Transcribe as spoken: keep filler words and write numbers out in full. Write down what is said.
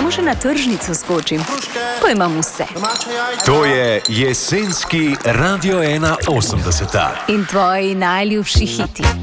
lahko še na tržnico skočim, ko imam vse. To je jesenski Radio ena osemdeseta. In tvoji najljubši hiti.